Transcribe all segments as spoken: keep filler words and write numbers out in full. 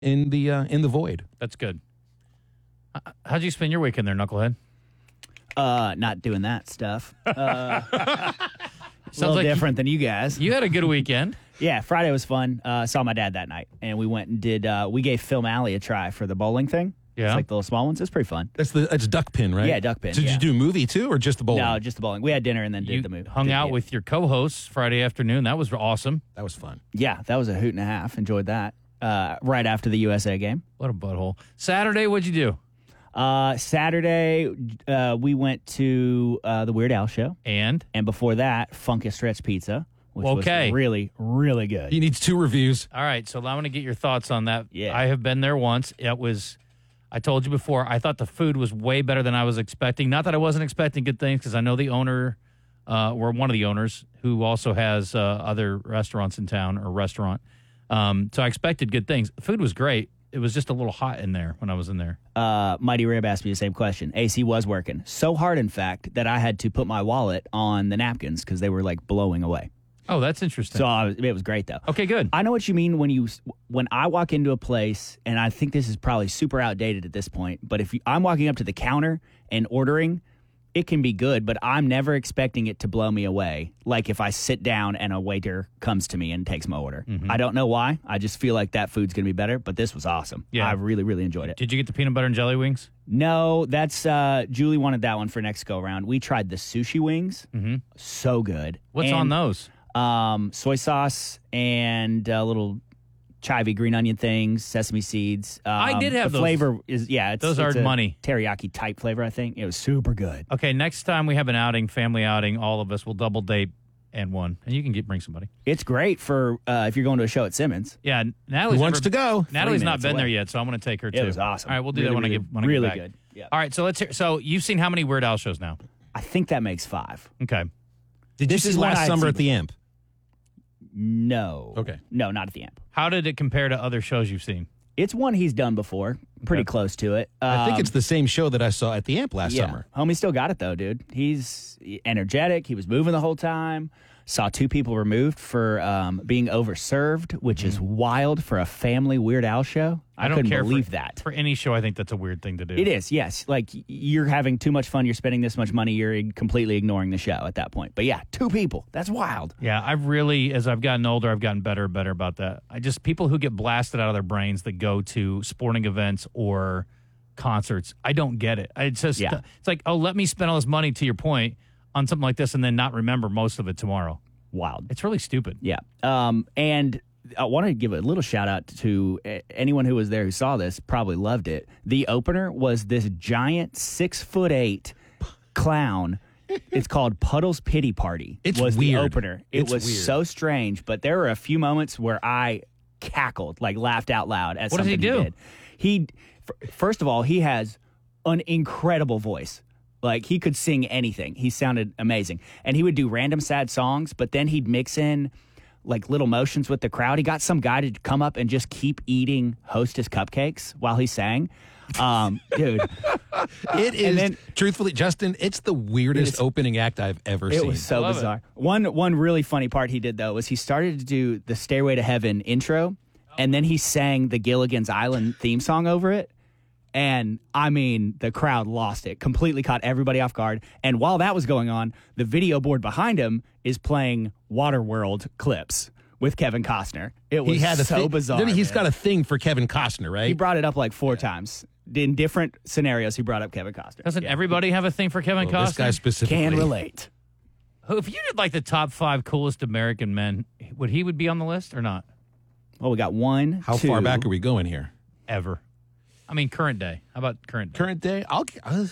in the uh, in the void. That's good. Uh, how'd you spend your weekend there, Knucklehead? Uh, not doing that stuff. Uh, a little like different than you guys. You had a good weekend. Yeah, Friday was fun. Uh, saw my dad that night, and we went and did. Uh, we gave Film Alley a try for the bowling thing. Yeah, it's like the little small ones. It's pretty fun. That's the that's duck pin, right? Yeah, duck pin. So did yeah. you do a movie too, or just the bowling? No, just the bowling. We had dinner and then did you the movie. hung did, out yeah. with your co-hosts Friday afternoon. That was awesome. That was fun. Yeah, that was a hoot and a half. Enjoyed that. Uh, right after the U S A game. What a butthole. Saturday, what'd you do? Uh, Saturday, uh, we went to uh, the Weird Al show, And and before that, Funky Stretch Pizza, which Okay. was really, really good. He needs two reviews. all right, so I want to get your thoughts on that. Yeah. I have been there once. It was, I told you before, I thought the food was way better than I was expecting. Not that I wasn't expecting good things, because I know the owner, uh, or one of the owners, who also has uh, other restaurants in town, or restaurant. Um, so I expected good things. The food was great. It was just a little hot in there when I was in there. Uh, Mighty Rib asked me the same question. A C was working so hard, in fact, that I had to put my wallet on the napkins because they were like blowing away. Oh, that's interesting. So I was, it was great though. okay, good. I know what you mean when you when I walk into a place, and I think this is probably super outdated at this point. But if you, I'm walking up to the counter and ordering, it can be good, but I'm never expecting it to blow me away. Like if I sit down and a waiter comes to me and takes my order. Mm-hmm. I don't know why. I just feel like that food's going to be better, but this was awesome. Yeah. I really, really enjoyed it. Did you get the peanut butter and jelly wings? No, that's uh, Julie wanted that one for next go round. We tried the sushi wings. Mm-hmm. So good. What's And, on those? Um, soy sauce and a little chive green onion things, sesame seeds. Um, I did have the those. flavor is yeah, it's, Those it's are a money. teriyaki type flavor. I think it was super good. Okay, next time we have an outing, family outing, all of us will double date and one, and you can get bring somebody. It's great for uh, if you're going to a show at Simmons. Yeah, Who Natalie's wants never- to go? Natalie's Three not minutes been there away. yet, so I'm going to take her too. It was awesome. All right, we'll do Really, that when really, I get when I really get back. good. Yeah. All right, so let's hear. So you've seen how many Weird Al shows now? I think that makes five. Okay, Did This you is see one last I'd summer seen at the Amp? No. Okay. No, not at the amp. how did it compare to other shows you've seen? It's one he's done before. Pretty Okay. close to it. I think Um, it's the same show that I saw at the Amp last yeah. summer. Homie still got it though, dude. He's energetic. He was moving the whole time. Saw two people removed for um, being overserved, which is wild for a family Weird Al show. I, I don't couldn't care believe for, that. for any show. I think that's a weird thing to do. It is, yes. Like y- you're having too much fun. You're spending this much money. You're ig- completely ignoring the show at that point. But yeah, two people. That's wild. Yeah, I've really, as I've gotten older, I've gotten better and better about that. I just people who get blasted out of their brains that go to sporting events or concerts. I don't get it. It's just Yeah. it's like, oh, let me spend all this money to your point on something like this and then not remember most of it tomorrow. Wild. It's really stupid. Yeah. Um, and I want to give a little shout out to a- anyone who was there who saw this, probably loved it. The opener was this giant six foot eight clown. It's called Puddle's Pity Party. It's was weird. the opener. It It's was weird. so strange, but there were a few moments where I cackled, like laughed out loud at What does he something do? did. He, f- first of all, he has an incredible voice. Like he could sing anything. He sounded amazing. And he would do random sad songs, but then he'd mix in like little motions with the crowd. He got some guy to come up and just keep eating Hostess cupcakes while he sang. Um, dude, It is, then- truthfully, Justin, it's the weirdest It's- opening act I've ever it seen. was so love it. bizarre. One one really funny part he did though was he started to do the Stairway to Heaven intro, and then he sang the Gilligan's Island theme song over it. And I mean, the crowd lost it, completely caught everybody off guard. And while that was going on, the video board behind him is playing Waterworld clips with Kevin Costner. It was he had a so thing, bizarre. Then he's man. got a thing for Kevin Costner, right? He brought it up like four times in different scenarios. He brought up Kevin Costner. Doesn't Yeah. everybody have a thing for Kevin Well, Costner? this guy specifically. Can relate? Who- If you did like the top five coolest American men, would he would be on the list or not? Well, we got one. How two. far back are we going here? Ever? I mean, current day. How about current day? Current day? I'll uh,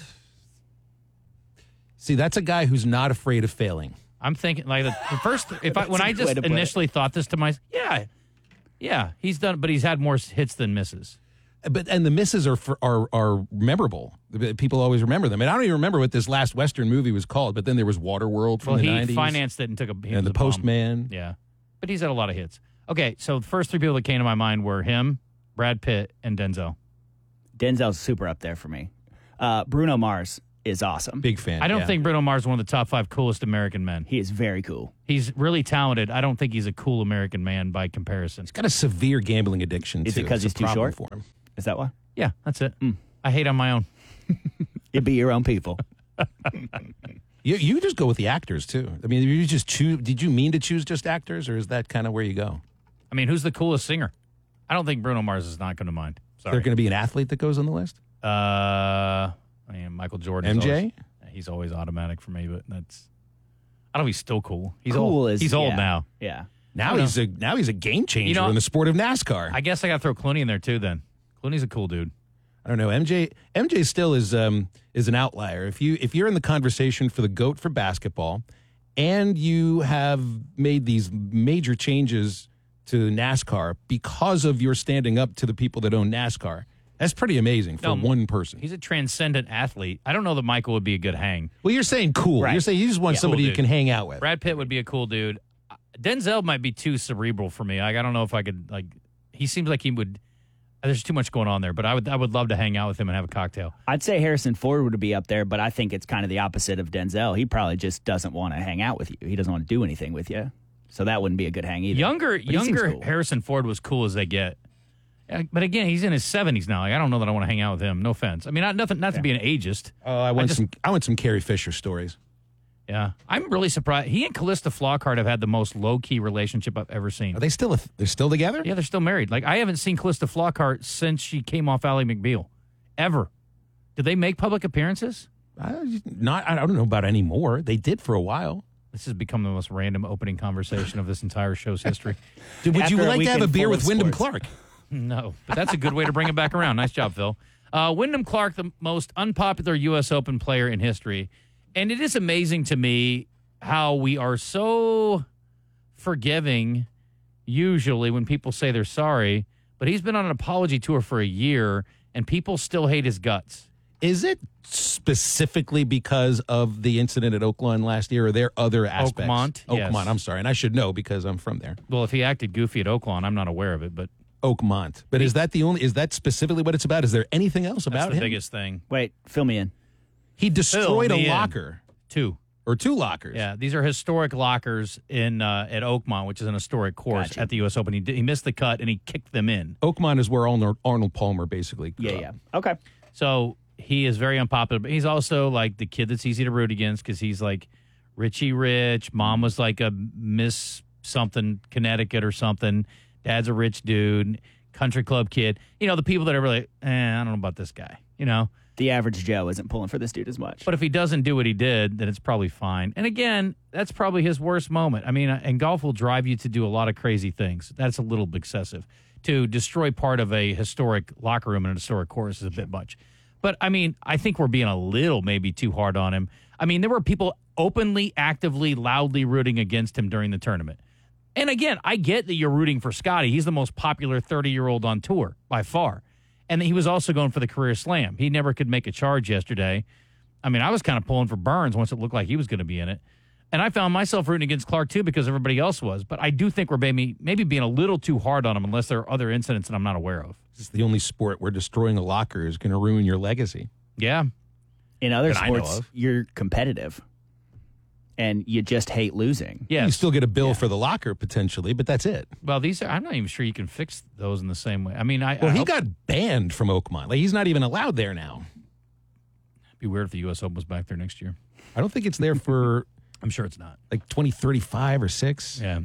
see. That's a guy who's not afraid of failing. I'm thinking like the, the first. If I when That's a I good just way to put it. initially thought this to myself, yeah, yeah, he's done, but he's had more hits than misses. But and the misses are for, are are memorable. People always remember them. And I don't even remember what this last Western movie was called. But then there was Waterworld from Well, the he nineties. financed it and took a he was and the a bum. Postman. Yeah, but he's had a lot of hits. Okay, so the first three people that came to my mind were him, Brad Pitt, and Denzel. Denzel's super up there for me. Uh, Bruno Mars is awesome. Big fan. I don't yeah. think Bruno Mars is one of the top five coolest American men. He is very cool. He's really talented. I don't think he's a cool American man by comparison. He's got a severe gambling addiction, Is too. it 'cause It's a he's too problem short? for him. Is that why? Yeah, that's it. I hate on my own. It'd be your own people. You, you just go with the actors, too. I mean, you just choose. Did you mean to choose just actors, or is that kind of where you go? I mean, who's the coolest singer? I don't think Bruno Mars is not going to mind. Is Sorry. there going to be an athlete that goes on the list? Uh, I mean, Michael Jordan. M J? Always, he's always automatic for me, but that's. I don't know if he's still cool. He's cool old. is he's old yeah, now. Yeah. Now don't he's a now he's a game changer You know- in the sport of NASCAR. I guess I got to throw Clooney in there too. Then Clooney's a cool dude. I don't know. M J M J still is um is an outlier. If you if you're in the conversation for the GOAT for basketball, and you have made these major changes to NASCAR because of your standing up to the people that own NASCAR, that's pretty amazing for No, one person. He's a transcendent athlete. I don't know that Michael would be a good hang. Well, you're saying cool. Right. You're saying you just want Yeah. somebody Cool you dude. can hang out with. Brad Pitt would be a cool dude. Uh, Denzel might be too cerebral for me. Like, I don't know if I could like. He seems like he would. There's too much going on there, but I would I would love to hang out with him and have a cocktail. I'd say Harrison Ford would be up there, but I think it's kind of the opposite of Denzel. He probably just doesn't want to hang out with you. He doesn't want to do anything with you. So that wouldn't be a good hang either. Younger But he seems younger cool. Harrison Ford was cool as they get. Uh, But again, he's in his seventies now. Like, I don't know that I want to hang out with him. No offense. I mean, not nothing. Not to be an ageist. Oh, I want just- some I want some Carrie Fisher stories. Yeah, I'm really surprised. He and Callista Flockhart have had the most low key relationship I've ever seen. Are they still a, they're still together? Yeah, they're still married. Like, I haven't seen Callista Flockhart since she came off Ally McBeal, ever. Did they make public appearances? I, not I don't know about anymore. They did for a while. This has become the most random opening conversation of this entire show's history. Dude, would After you a like to have a weekend beer full with of Wyndham sports. Clark? No, but that's a good way to bring it back around. Nice job, Phil. Uh, Wyndham Clark, the most unpopular U S Open player in history. And it is amazing to me how we are so forgiving usually when people say they're sorry, but he's been on an apology tour for a year and people still hate his guts. Is it specifically because of the incident at Oaklawn last year, or are there other aspects? Oakmont, yes. Oakmont, I'm sorry. And I should know because I'm from there. Well, if he acted goofy at Oaklawn, I'm not aware of it, but Oakmont. But is that the only, is that specifically what it's about? Is there anything else that's about the him? biggest thing. Wait, fill me in. He destroyed Fill a me in. locker Two. or two lockers. Yeah, these are historic lockers in uh, at Oakmont, which is an historic course Gotcha. at the U S Open. He, did, he missed the cut and he kicked them in. Oakmont is where Arnold, Arnold Palmer basically grew Yeah, up. yeah. Okay. So he is very unpopular, but he's also like the kid that's easy to root against because he's like Richie Rich. Mom was like a Miss something Connecticut or something. Dad's a rich dude, country club kid. You know, the people that are really, eh, I don't know about this guy, you know. The average Joe isn't pulling for this dude as much. But if he doesn't do what he did, then it's probably fine. And again, that's probably his worst moment. I mean, and golf will drive you to do a lot of crazy things. That's a little excessive. To destroy part of a historic locker room in a historic course is a bit much. But I mean, I think we're being a little maybe too hard on him. I mean, there were people openly, actively, loudly rooting against him during the tournament. And again, I get that you're rooting for Scotty. He's the most popular thirty-year-old on tour by far. And he was also going for the career slam. He never could make a charge yesterday. I mean, I was kind of pulling for Burns once it looked like he was going to be in it. And I found myself rooting against Clark, too, because everybody else was. But I do think we're maybe, maybe being a little too hard on him unless there are other incidents that I'm not aware of. This is the only sport where destroying a locker is going to ruin your legacy. Yeah. In other That I know sports, of. you're competitive. And you just hate losing. Yes. You still get a bill for the locker potentially, but that's it. Well, these are, I'm not even sure you can fix those in the same way. I mean, I, Well, I he hope- got banned from Oakmont. Like he's not even allowed there now. it'd be weird if the U S Open was back there next year. I don't think it's there for I'm sure it's not. like twenty thirty-five or six. Yeah.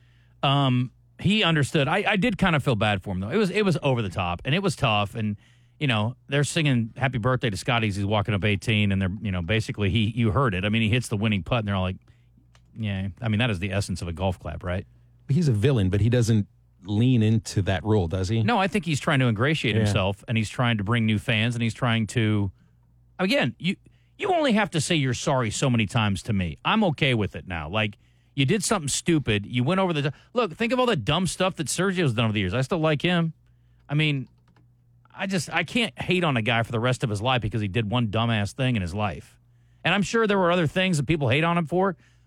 Um, he understood. I, I did kind of feel bad for him though. It was it was over the top and it was tough. And you know they're singing "Happy Birthday" to Scotty as he's walking up eighteen, and they're you know basically he you heard it. I mean, he hits the winning putt, and they're all like, "Yeah." I mean, that is the essence of a golf clap, right? He's a villain, but he doesn't lean into that role, does he? No, I think he's trying to ingratiate Yeah. himself, and he's trying to bring new fans, and he's trying to. Again, you you only have to say you're sorry so many times to me. I'm okay with it now. Like. You did something stupid. You went over the look. Think of all the dumb stuff that Sergio's done over the years. I still like him. I mean, I just I can't hate on a guy for the rest of his life because he did one dumbass thing in his life. And I'm sure there were other things that people hate on him for.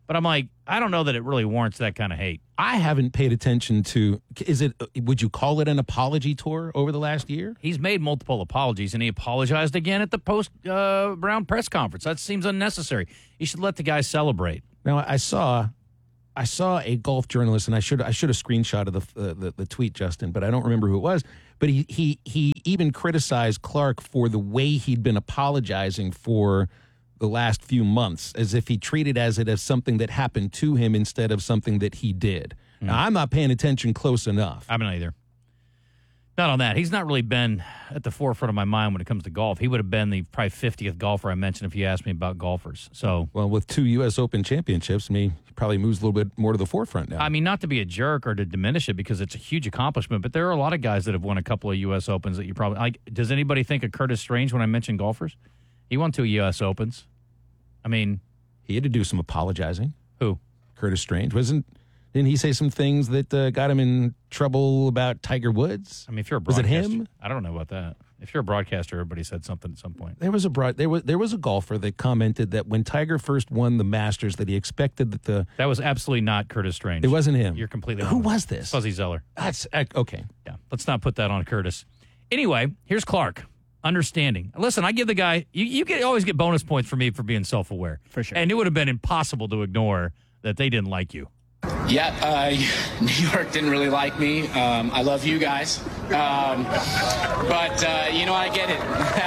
But I'm like, I don't know that it really warrants that kind of hate. I haven't paid attention to. Is it? Would you call it an apology tour over the last year? He's made multiple apologies, and he apologized again at the post uh, Brown press conference. That seems unnecessary. You should let the guy celebrate. Now I saw, I saw a golf journalist, and I should I should have screenshotted the, uh, the the tweet, Justin, but I don't remember who it was. But he he he even criticized Clark for the way he'd been apologizing for the last few months, as if he treated as it as something that happened to him instead of something that he did. Mm. Now, I'm not paying attention close enough. I'm not either. Not on that. He's not really been at the forefront of my mind when it comes to golf. He would have been the probably fiftieth golfer I mentioned if you asked me about golfers. So, well, with two U S Open championships, I mean, he probably moves a little bit more to the forefront now. I mean, not to be a jerk or to diminish it because it's a huge accomplishment, but there are a lot of guys that have won a couple of U S Opens that you probably like. Does anybody think of Curtis Strange when I mention golfers? He won two U S Opens. I mean, he had to do some apologizing. Who? Curtis Strange. Wasn't, didn't he say some things that uh, got him in trouble about Tiger Woods? I mean, if you're a was broadcaster. it him? I don't know about that. If you're a broadcaster, everybody said something at some point. There was a broad, there was there was a golfer that commented that when Tiger first won the Masters, that he expected that the that was absolutely not Curtis Strange. It wasn't him. You're completely who wrong. was this? Fuzzy Zeller. That's okay. Yeah, let's not put that on Curtis. Anyway, here's Clark. Understanding. Listen, I give the guy, you, you get always get bonus points for me for being self-aware. For sure. And it would have been impossible to ignore that they didn't like you. Yeah, uh, New York didn't really like me. Um, I love you guys. Um, but, uh, you know, I get it.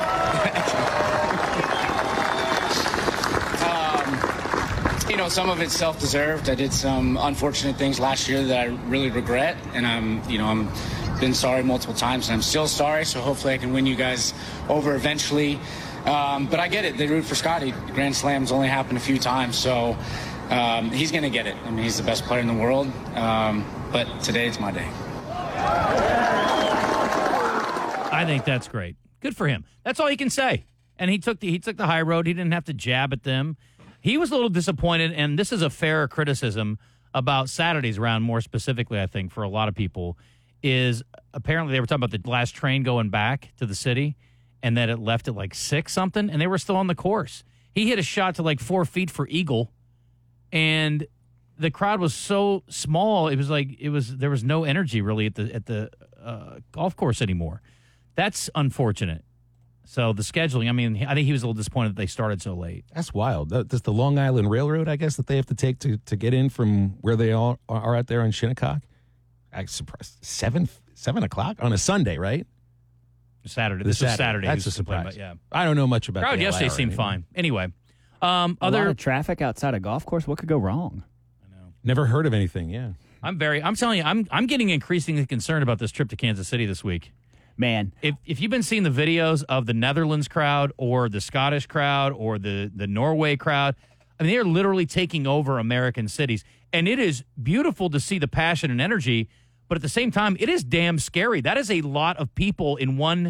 um, you know, some of it's self-deserved. I did some unfortunate things last year that I really regret. And I'm, you know, I'm been sorry multiple times, and I'm still sorry. So hopefully I can win you guys over eventually. Um, but I get it. They root for Scotty. Grand Slams only happened a few times, so um, he's going to get it. I mean, he's the best player in the world. Um, but today it's my day. I think that's great. Good for him. That's all he can say. And he took the he took the high road. He didn't have to jab at them. He was a little disappointed, and this is a fair criticism about Saturday's round, more specifically, I think, for a lot of people. Is apparently they were talking about the last train going back to the city and that it left at like six something and they were still on the course. He hit a shot to like four feet for eagle and the crowd was so small. It was like it was there was no energy really at the at the uh, golf course anymore. That's unfortunate. So the scheduling, I mean, I think he was a little disappointed that they started so late. That's wild. That, that's the Long Island Railroad, I guess, that they have to take to, to get in from where they all are out there on Shinnecock. I'm surprised. Seven seven o'clock on a Sunday, right? Saturday. The This Saturday. was Saturday. That's He was a surprise. complaining about- I don't know much about yeah. Crowd the yesterday L I R seemed anymore. fine. Anyway, um, A other lot of traffic outside a golf course. What could go wrong? Never heard of anything. Yeah. I'm very. I'm telling you, I'm. I'm getting increasingly concerned about this trip to Kansas City this week. Man, If if you've been seeing the videos of the Netherlands crowd or the Scottish crowd or the the Norway crowd, I mean, they are literally taking over American cities, and it is beautiful to see the passion and energy. But at the same time, it is damn scary. That is a lot of people in one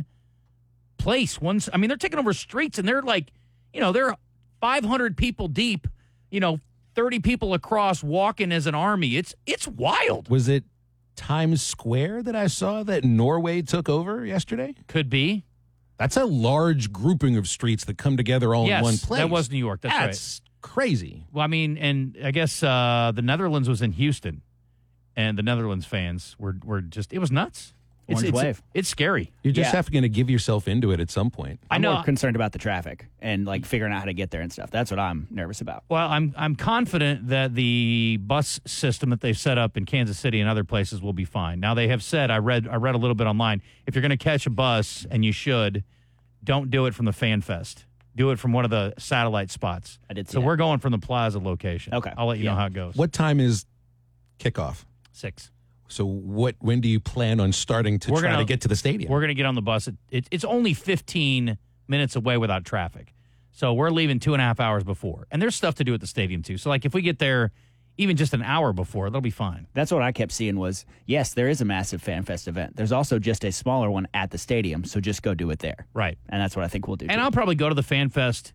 place. One. I mean, they're taking over streets, and they're like, you know, they're five hundred people deep. You know. thirty people across walking as an army. It's it's wild. Was it Times Square that I saw that Norway took over yesterday? Could be. That's a large grouping of streets that come together all Yes, in one place. that was New York. That's, That's crazy. right. Well, I mean, and I guess uh, the Netherlands was in Houston, and the Netherlands fans were were just, it was nuts. It's, Orange it's, wave. It's scary. You're just Yeah. having to give yourself into it at some point. I I'm know. more concerned about the traffic and like figuring out how to get there and stuff. That's what I'm nervous about. Well, I'm I'm confident that the bus system that they've set up in Kansas City and other places will be fine. Now they have said, I read I read a little bit online, if you're going to catch a bus, and you should, don't do it from the Fan Fest. Do it from one of the satellite spots. I did see So that. we're going from the Plaza location. Okay. I'll let you Yeah. know how it goes. What time is kickoff? Six. So what? When do you plan on starting to We're try gonna- to get to the stadium? We're going to get on the bus. It, it, it's only fifteen minutes away without traffic. So we're leaving two and a half hours before. And there's stuff to do at the stadium, too. So, like, if we get there even just an hour before, that'll be fine. That's what I kept seeing was, yes, there is a massive Fan Fest event. There's also just a smaller one at the stadium, so just go do it there. Right. And that's what I think we'll do. And too. I'll probably go to the Fan Fest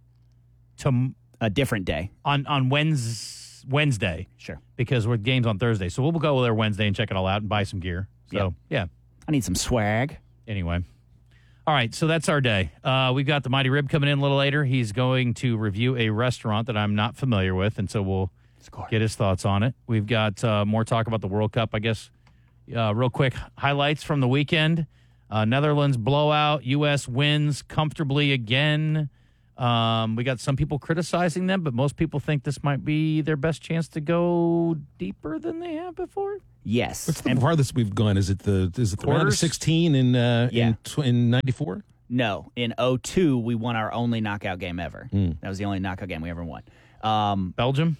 to, a different day. on, on Wednes, Wednesday Sure. because we're games on Thursday. So we'll go there Wednesday and check it all out and buy some gear. So, yeah. I need some swag. Anyway. All right, so that's our day. Uh, we've got the Mighty Rib coming in a little later. He's going to review a restaurant that I'm not familiar with, and so we'll Score. get his thoughts on it. We've got uh, more talk about the World Cup, I guess. Uh, real quick, highlights from the weekend. Uh, Netherlands blowout. U S wins comfortably again. Um, we got some people criticizing them, but most people think this might be their best chance to go deeper than they have before. Yes. What's the farthest we've gone? Is it the is it the round of Quarters? sixteen in uh, Yeah. in tw- in ninety-four? No, in oh two, we won our only knockout game ever. Mm. That was the only knockout game we ever won. Um, Belgium?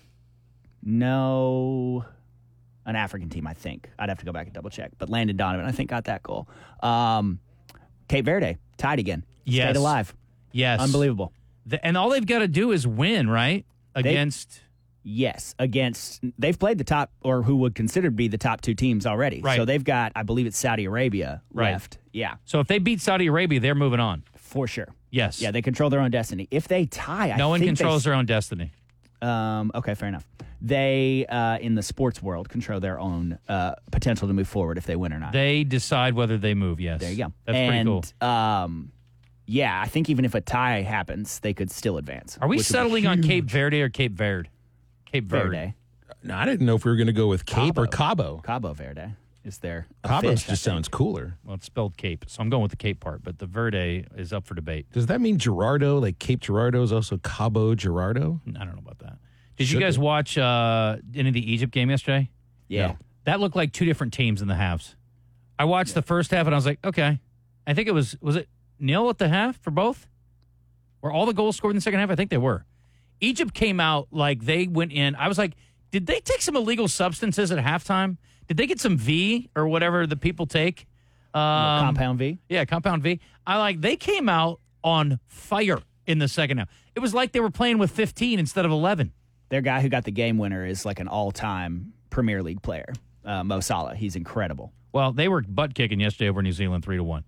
no, an African team, I think. I'd have to go back and double check. But Landon Donovan, I think, got that goal. Um, Cape Verde, tied again. Yes. Stayed alive. Yes. Unbelievable. The, and all they've got to do is win, right? Against... Yes, against they've played the top, or who would consider to be the top two teams already. Right. So they've got, I believe it's Saudi Arabia Right. left. Yeah, So if they beat Saudi Arabia, they're moving on. for sure. Yes. Yeah, they control their own destiny. If they tie, no I one think controls they, their own destiny. Um, okay, fair enough. They, uh, in the sports world, control their own uh, potential to move forward if they win or not. They decide whether they move, yes. there you go. That's and, pretty cool. Um, yeah, I think even if a tie happens, they could still advance. Are we which would be settling on Cape Verde or Cape Verde? Cape Verde. Verde? No, I didn't know if we were going to go with Cape or Cabo. Cabo Verde is there. Cabo fish, I just think. sounds cooler. Well, it's spelled Cape, so I'm going with the Cape part, but the Verde is up for debate. Does that mean Gerardo, like Cape Girardeau, is also Cabo Gerardo? I don't know about that. Did you Should guys be. watch uh, any of the Egypt game yesterday? Yeah. No. That looked like two different teams in the halves. I watched the first half and I was like, okay. I think it was, was it nil at the half for both? Were all the goals scored in the second half? I think they were. Egypt came out like they went in. I was like, did they take some illegal substances at halftime? Did they get some V or whatever the people take? Um, Compound V. Yeah, Compound V. I like, they came out on fire in the second half. It was like they were playing with fifteen instead of eleven. Their guy who got the game winner is like an all-time Premier League player, uh, Mo Salah. He's incredible. Well, they were butt kicking yesterday over New Zealand three to one.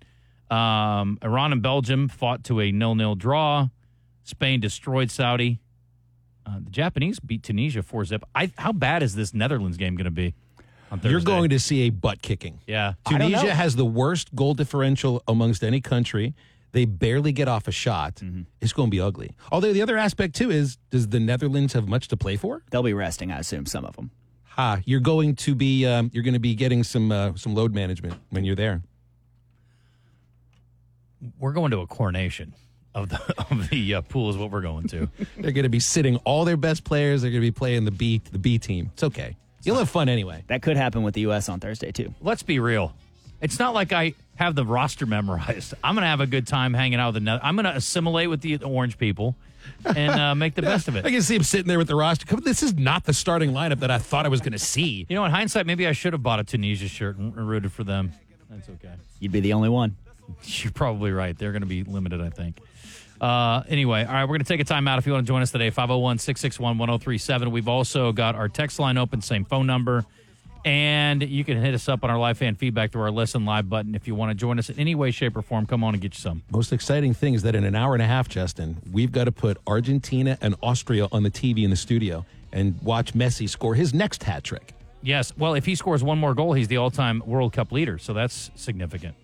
Um, Iran and Belgium fought to a nil-nil draw. Spain destroyed Saudi. Uh, the Japanese beat Tunisia four zip. I, how bad is this Netherlands game going to be on Thursday? You're going to see a butt kicking. Yeah. I don't know. Tunisia has the worst goal differential amongst any country. They barely get off a shot. Mm-hmm. It's going to be ugly. Although the other aspect, too, is does the Netherlands have much to play for? They'll be resting, I assume, some of them. Ha, you're going to be um, you're going to be getting some uh, some load management when you're there. We're going to a coronation of the of the uh, pool is what we're going to. They're going to be sitting all their best players. They're going to be playing the B the B team. It's okay. You'll have fun anyway. That could happen with the U S on Thursday, too. Let's be real. It's not like I have the roster memorized. I'm going to have a good time hanging out with the Nether- I'm going to assimilate with the orange people and uh, make the best of it. I can see him sitting there with the roster. Come, this is not the starting lineup that I thought I was going to see. You know, in hindsight, maybe I should have bought a Tunisia shirt and rooted for them. That's okay. You'd be the only one. You're probably right. They're going to be limited, I think. Uh, anyway, all right, we're going to take a time out if you want to join us today, five oh one, six six one, one oh three seven. We've also got our text line open, same phone number. And you can hit us up on our live fan feedback through our Listen Live button. If you want to join us in any way, shape, or form, come on and get you some. Most exciting thing is that in an hour and a half, Justin, we've got to put Argentina and Austria on the T V in the studio and watch Messi score his next hat trick. Yes, well, if he scores one more goal, he's the all-time World Cup leader, so that's significant.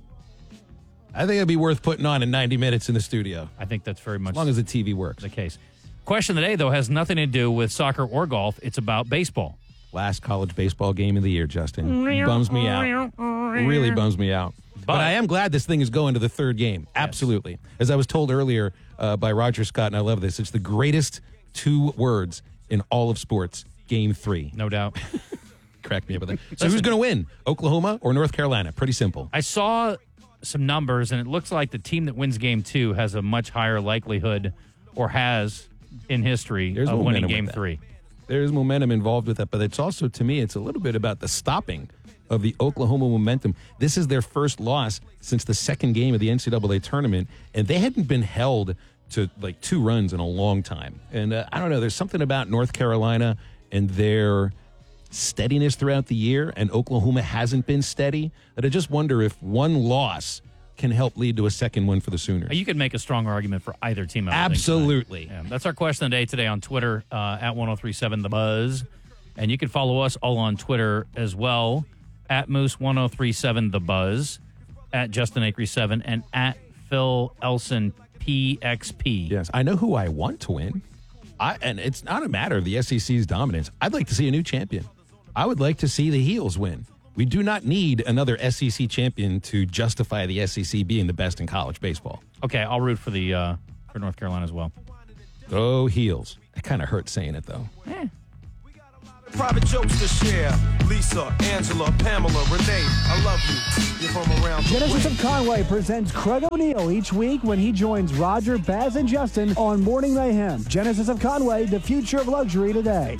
I think it'd be worth putting on in ninety minutes in the studio, I think that's very much as long as the T V works. the case. Question of the day, though, has nothing to do with soccer or golf. It's about baseball. Last college baseball game of the year, Justin. Bums me out. Really bums me out. But, But- I am glad this thing is going to the third game. Absolutely. As I was told earlier uh, by Roger Scott, and I love this, it's the greatest two words in all of sports, game three. No doubt. Crack me up with that. So who's going to win, Oklahoma or North Carolina? Pretty simple. I saw some numbers, and it looks like the team that wins game two has a much higher likelihood, or has in history, There's of winning momentum with game that. three. There's momentum involved with that, but it's also, to me, it's a little bit about the stopping of the Oklahoma momentum. This is their first loss since the second game of the N C double A tournament, and they hadn't been held to like two runs in a long time. And uh, I don't know, there's something about North Carolina and their steadiness throughout the year, and Oklahoma hasn't been steady, that I just wonder if one loss can help lead to a second one for the Sooners. You could make a strong argument for either team. I would think, Absolutely. tonight. Yeah, that's our question of the day today on Twitter uh, at one oh three seven The Buzz. And you can follow us all on Twitter as well at Moose one oh three seven The Buzz, at Justin Acre seven, and at Phil Elson P X P. Yes, I know who I want to win. I, and it's not a matter of the S E C's dominance. I'd like to see a new champion. I would like to see the Heels win. We do not need another S E C champion to justify the S E C being the best in college baseball. Okay, I'll root for the uh, for North Carolina as well. Go Heels. It kind of hurts saying it, though. Eh. Private jokes to share. Lisa, Angela, Pamela, Renee, I love you. You're from around the Genesis way. of Conway presents Craig O'Neill each week when he joins Roger, Baz, and Justin on Morning Mayhem. Genesis of Conway, the future of luxury today.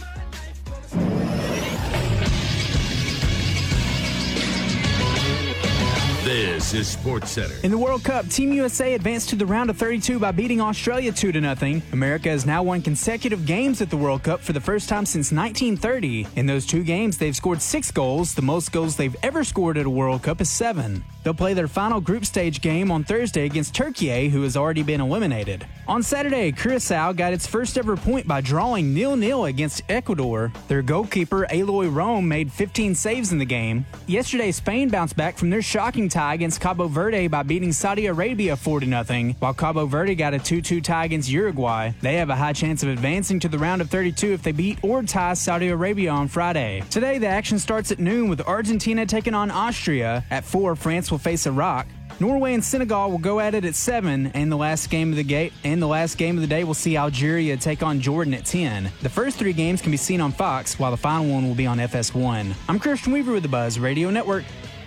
This is SportsCenter. In the World Cup, Team U S A advanced to the round of thirty-two by beating Australia two to nothing. America has now won consecutive games at the World Cup for the first time since nineteen thirty. In those two games, they've scored six goals. The most goals they've ever scored at a World Cup is seven. They'll play their final group stage game on Thursday against Turkey, who has already been eliminated. On Saturday, Curaçao got its first ever point by drawing nil nil against Ecuador. Their goalkeeper, Eloy Rome, made fifteen saves in the game. Yesterday, Spain bounced back from their shocking tie against Cabo Verde by beating Saudi Arabia four to nothing, while Cabo Verde got a two two tie against Uruguay. They have a high chance of advancing to the round of thirty-two if they beat or tie Saudi Arabia on Friday. Today, the action starts at noon with Argentina taking on Austria. At four, France will face Iraq. Norway and Senegal will go at it at seven, and the last game of the gate and the last game of the day will see Algeria take on Jordan at ten. The first three games can be seen on Fox, while the final one will be on F S one. I'm Christian Weaver with the Buzz Radio Network.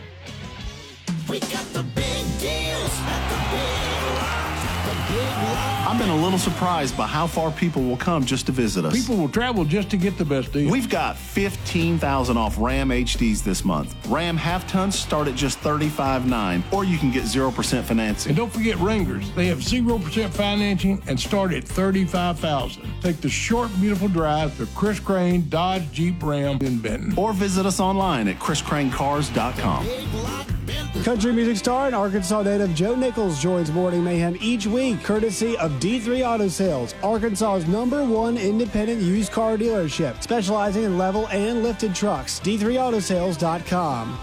We got the big deals at the big, the big lot. I've been a little surprised by how far people will come just to visit us. People will travel just to get the best deal. We've got fifteen thousand off Ram H Ds this month. Ram half tons start at just thirty-five nine, or you can get zero percent financing. And don't forget Wranglers. They have zero percent financing and start at thirty-five thousand. Take the short, beautiful drive to Chris Crane Dodge Jeep Ram in Benton. Or visit us online at chris crane cars dot com. Country music star and Arkansas native Joe Nichols joins Morning Mayhem each week, courtesy of D three Auto Sales, Arkansas's number one independent used car dealership, specializing in level and lifted trucks. D three auto sales dot com.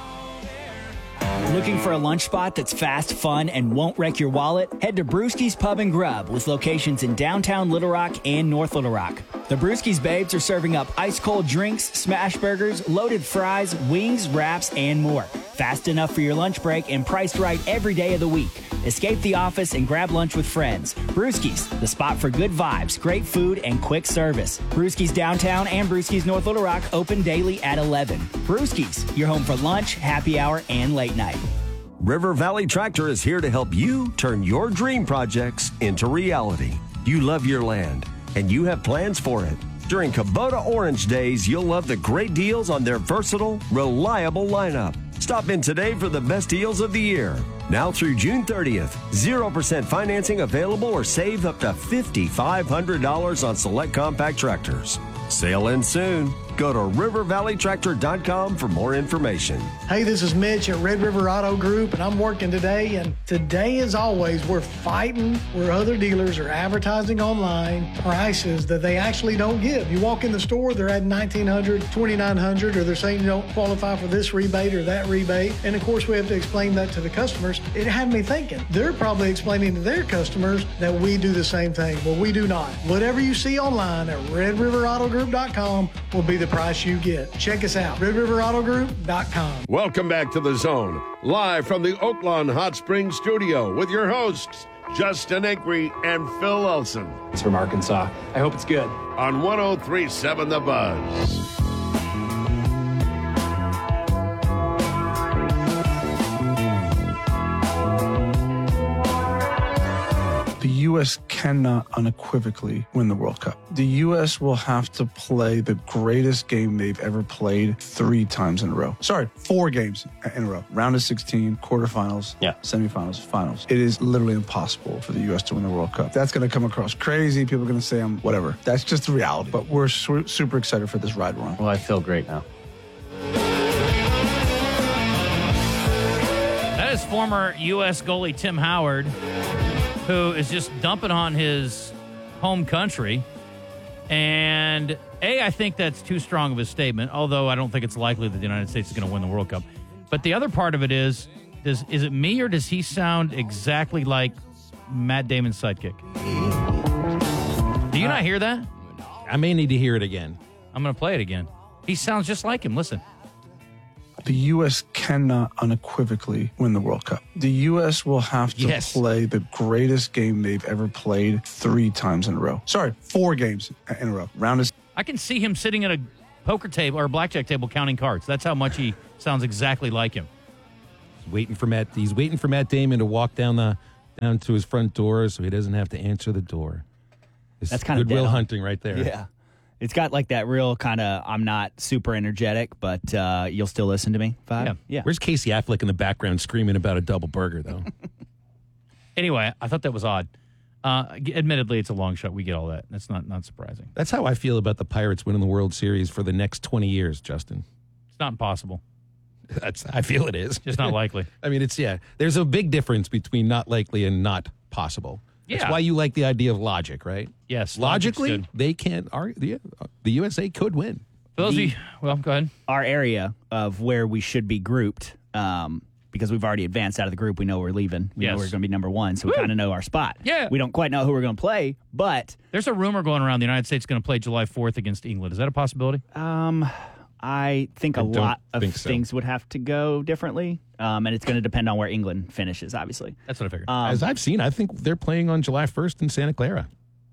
Looking for a lunch spot that's fast, fun, and won't wreck your wallet? Head to Brewski's Pub and Grub with locations in downtown Little Rock and North Little Rock. The Brewski's Babes are serving up ice-cold drinks, smash burgers, loaded fries, wings, wraps, and more. Fast enough for your lunch break and priced right every day of the week. Escape the office and grab lunch with friends. Brewski's, the spot for good vibes, great food, and quick service. Brewski's Downtown and Brewski's North Little Rock open daily at eleven. Brewski's, your home for lunch, happy hour, and late night. River Valley Tractor is here to help you turn your dream projects into reality. You love your land, and you have plans for it. During Kubota Orange Days, you'll love the great deals on their versatile, reliable lineup. Stop in today for the best deals of the year. Now through June thirtieth, zero percent financing available or save up to five thousand five hundred dollars on select compact tractors. Sale ends soon. Go to river valley tractor dot com for more information. Hey, this is Mitch at Red River Auto Group, and I'm working today. And today, as always, we're fighting where other dealers are advertising online prices that they actually don't give. You walk in the store, they're at nineteen hundred dollars, twenty-nine hundred dollars, or they're saying you don't qualify for this rebate or that rebate. And of course, we have to explain that to the customers. It had me thinking, they're probably explaining to their customers that we do the same thing. Well, we do not. Whatever you see online at red river auto group dot com will be the price you get. Check us out, red river auto group dot com. Welcome back to The Zone, live from the Oaklawn Hot Springs studio with your hosts, Justin Acree and Phil Olson. It's from Arkansas. I hope it's good. On one oh three point seven The Buzz. The U S cannot unequivocally win the World Cup. The U S will have to play the greatest game they've ever played three times in a row. Sorry, four games in a row. Round of sixteen, quarterfinals, yeah. semifinals, finals. It is literally impossible for the U S to win the World Cup. That's going to come across crazy. People are going to say I'm whatever. That's just the reality. But we're su- super excited for this ride we're on. Well, I feel great now. That is former U S goalie Tim Howard, who is just dumping on his home country. And, A, I think that's too strong of a statement, although I don't think it's likely that the United States is going to win the World Cup. But the other part of it is, does is it me or does he sound exactly like Matt Damon's sidekick? Do you uh, not hear that? I may need to hear it again. I'm going to play it again. He sounds just like him. Listen. The U S cannot unequivocally win the World Cup. The U S will have to Yes. play the greatest game they've ever played three times in a row. Sorry, four games in a row. Round is. I can see him sitting at a poker table or a blackjack table counting cards. That's how much he sounds exactly like him. He's waiting for Matt. He's waiting for Matt Damon to walk down the down to his front door so he doesn't have to answer the door. It's That's kind of Goodwill dead on. Hunting right there. Yeah. It's got like that real kind of, I'm not super energetic, but uh, you'll still listen to me vibe. Yeah. Yeah. Where's Casey Affleck in the background screaming about a double burger, though? Anyway, I thought that was odd. Uh, admittedly, it's a long shot. We get all that. That's not, not surprising. That's how I feel about the Pirates winning the World Series for the next twenty years, Justin. It's not impossible. That's I feel it is. Just not likely. I mean, it's, yeah, there's a big difference between not likely and not possible. That's Yeah. why you like the idea of logic, right? Yes. logic's Logically, good. they can't argue. The, the U S A could win. For those of The- you, well, go ahead. Our area of where we should be grouped, um, because we've already advanced out of the group. We know we're leaving. We Yes. know we're going to be number one, so we kind of know our spot. Yeah. We don't quite know who we're going to play, but There's a rumor going around the United States going to play July fourth against England. Is that a possibility? um, I think a I don't lot of think so. things would have to go differently, um, and it's going to depend on where England finishes, obviously. That's what I figured. Um, As I've seen, I think they're playing on July first in Santa Clara.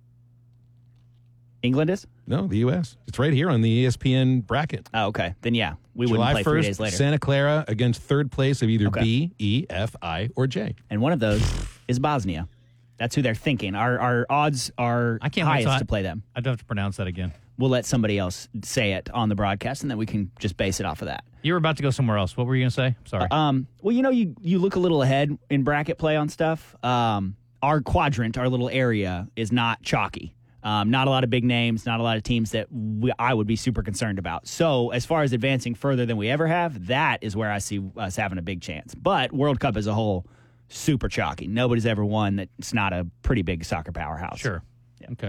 England is? No, the U S. It's right here on the E S P N bracket. Oh, okay. Then, yeah, we July wouldn't play three first, days later. Santa Clara against third place of either Okay. B, E, F, I, or J. And one of those is Bosnia. That's who they're thinking. Our our odds are I can't wait highest till I- to play them. I don't have to pronounce that again. We'll let somebody else say it on the broadcast, and then we can just base it off of that. You were about to go somewhere else. What were you going to say? Sorry. Um, well, you know, you you look a little ahead in bracket play on stuff. Um, our quadrant, our little area, is not chalky. Um, not a lot of big names, not a lot of teams that we, I would be super concerned about. So, as far as advancing further than we ever have, that is where I see us having a big chance. But World Cup as a whole, super chalky. Nobody's ever won that's not a pretty big soccer powerhouse. Sure. Okay.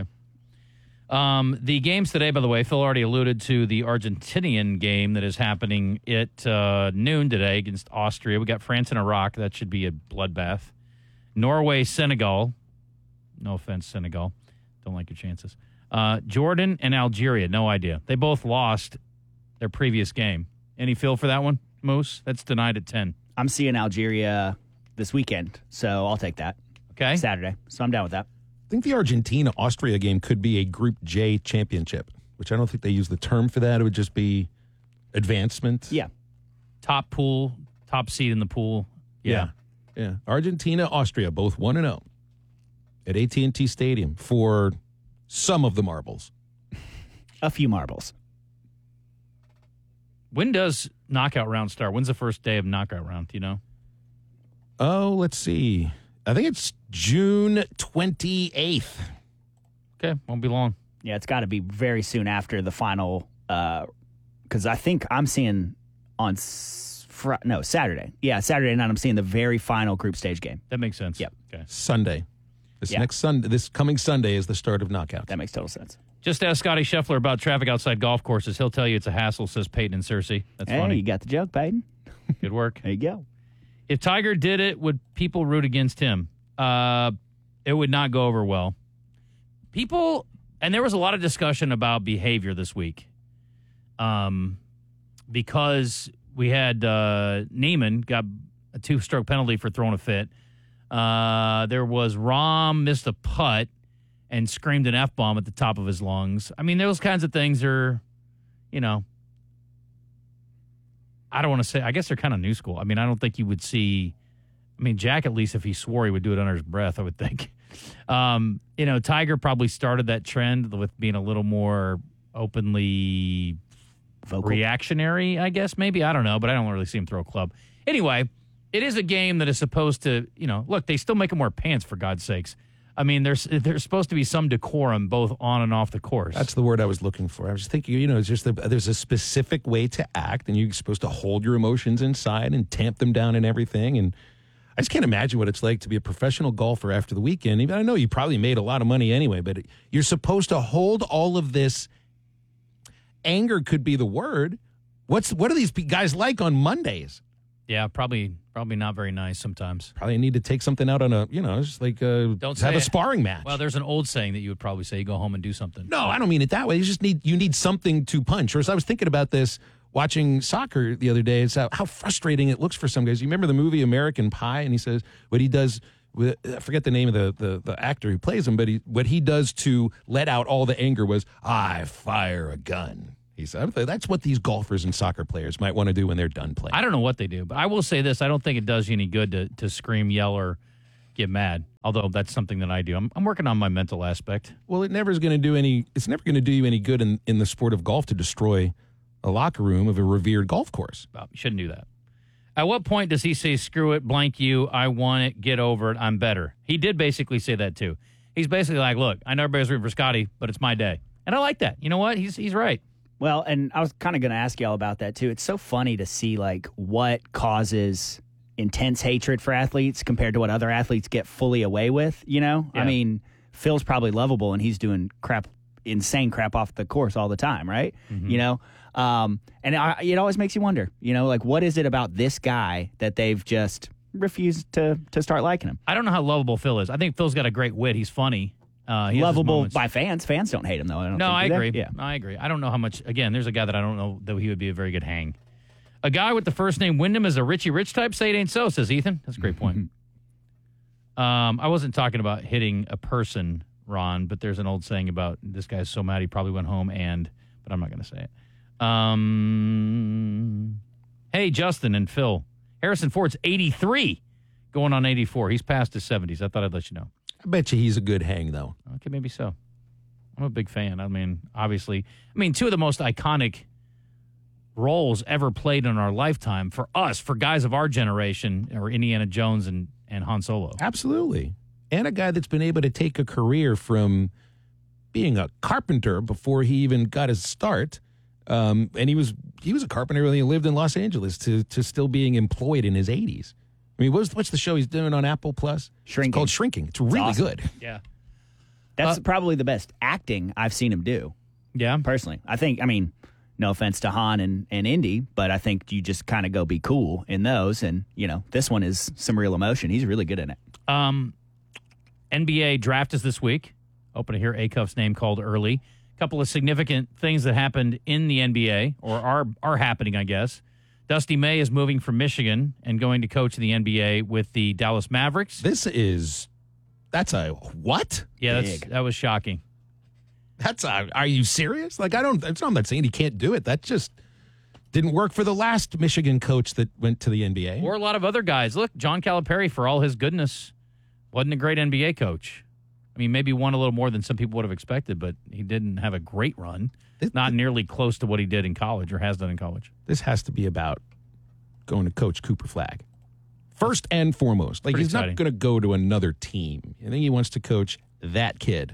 Um, the games today, by the way, Phil already alluded to the Argentinian game that is happening at uh, noon today against Austria. We got France and Iraq. That should be a bloodbath. Norway, Senegal. No offense, Senegal. Don't like your chances. Uh, Jordan and Algeria. No idea. They both lost their previous game. Any feel for that one, Moose? That's tonight at ten. I'm seeing Algeria this weekend, so I'll take that. Okay. Saturday. So I'm down with that. I think the Argentina-Austria game could be a Group J championship, which I don't think they use the term for that. It would just be advancement. Yeah. Top pool, top seed in the pool. Yeah. Yeah. yeah. Argentina-Austria, both one and oh at A T and T Stadium for some of the marbles. A few marbles. When does knockout round start? When's the first day of knockout round? Do you know? Oh, let's see. I think it's June twenty-eighth. Okay, won't be long. Yeah, it's got to be very soon after the final, because I think I'm seeing on s- fr- no Saturday. Yeah, Saturday night I'm seeing the very final group stage game. That makes sense. Yep. Okay. Sunday. This Yeah. next Sunday, this coming Sunday is the start of knockouts. That makes total sense. Just ask Scotty Scheffler about traffic outside golf courses. He'll tell you it's a hassle, says Peyton and Cersei. That's Hey, funny. you got the joke, Peyton. Good work. There you go. If Tiger did it, would people root against him? Uh, it would not go over well. People, and there was a lot of discussion about behavior this week, um, because we had uh, Neiman got a two-stroke penalty for throwing a fit. Uh, there was Rahm missed a putt and screamed an F-bomb at the top of his lungs. I mean, those kinds of things are, you know, I don't want to say, I guess they're kind of new school. I mean, I don't think you would see, I mean, Jack, at least if he swore, he would do it under his breath, I would think. Um, you know, Tiger probably started that trend with being a little more openly Vocal. reactionary, I guess, maybe. I don't know, but I don't really see him throw a club. Anyway, it is a game that is supposed to, you know, look, they still make him wear pants, for God's sakes. I mean, there's there's supposed to be some decorum both on and off the course. That's the word I was looking for. I was thinking, you know, it's just a, there's a specific way to act, and you're supposed to hold your emotions inside and tamp them down and everything. And I just can't imagine what it's like to be a professional golfer after the weekend. Even I know you probably made a lot of money anyway, but you're supposed to hold all of this. Anger could be the word. What's what are these guys like on Mondays? Yeah, probably probably not very nice sometimes. Probably need to take something out on a, you know, just like uh, Don't have say a it. sparring match. Well, there's an old saying that you would probably say, go home and do something. No, I don't mean it that way. You just need you need something to punch. Or as I was thinking about this watching soccer the other day, it's how, how frustrating it looks for some guys. You remember the movie American Pie? And he says what he does with, I forget the name of the, the, the actor who plays him, but he, what he does to let out all the anger was, I fire a gun. He said, that's what these golfers and soccer players might want to do when they're done playing. I don't know what they do, but I will say this. I don't think it does you any good to, to scream, yell, or get mad, although that's something that I do. I'm, I'm working on my mental aspect. Well, it never is going to do any, it's never going to do you any good in, in the sport of golf to destroy a locker room of a revered golf course. Well, you shouldn't do that. At what point does he say, screw it, blank you, I want it, get over it, I'm better? He did basically say that, too. He's basically like, look, I know everybody's rooting for Scotty, but it's my day. And I like that. You know what? He's he's right. Well, and I was kind of going to ask y'all about that, too. It's so funny to see, like, what causes intense hatred for athletes compared to what other athletes get fully away with, you know? Yeah. I mean, Phil's probably lovable, and he's doing crap, insane crap off the course all the time, right? Mm-hmm. You know? Um, and I, it always makes you wonder, you know, like, what is it about this guy that they've just refused to to start liking him? I don't know how lovable Phil is. I think Phil's got a great wit. He's funny. Uh, he has his Lovable moments. by fans. Fans don't hate him, though. I don't No, think, I do they? agree. Yeah. I agree. I don't know how much. Again, there's a guy that I don't know that he would be a very good hang. A guy with the first name Wyndham is a Richie Rich type. Say it ain't so, says Ethan. That's a great point. um, I wasn't talking about hitting a person, Ron, but there's an old saying about this guy's so mad he probably went home and, but I'm not going to say it. Um, hey, Justin and Phil. Harrison Ford's eighty-three, going on eighty-four. He's past his seventies. I thought I'd let you know. I bet you he's a good hang, though. Okay, maybe so. I'm a big fan. I mean, obviously, I mean, two of the most iconic roles ever played in our lifetime for us, for guys of our generation, are Indiana Jones and, and Han Solo. Absolutely. And a guy that's been able to take a career from being a carpenter before he even got his start. Um, and he was he was a carpenter when he lived in Los Angeles to to still being employed in his eighties. I mean, what's, what's the show he's doing on Apple Plus? Shrinking. It's called Shrinking. It's really awesome. good. Yeah. That's Uh, probably the best acting I've seen him do. Yeah. Personally. I think, I mean, no offense to Han and, and Indy, but I think you just kind of go be cool in those. And, you know, this one is some real emotion. He's really good in it. Um, N B A draft is this week. Open to hear Acuff's name called early. A couple of significant things that happened in the N B A, or are are happening, I guess. Dusty May is moving from Michigan and going to coach the N B A with the Dallas Mavericks. This is, that's a what? Yeah, that's, Big. that was shocking. That's a, are you serious? Like, I don't, I'm not saying he can't do it. That just didn't work for the last Michigan coach that went to the N B A. Or a lot of other guys. Look, John Calipari, for all his goodness, wasn't a great N B A coach. I mean, maybe won a little more than some people would have expected, but he didn't have a great run. Not nearly close to what he did in college or has done in college. This has to be about going to coach Cooper Flagg. First and foremost. Like, Pretty he's exciting. not going to go to another team. I think he wants to coach that kid.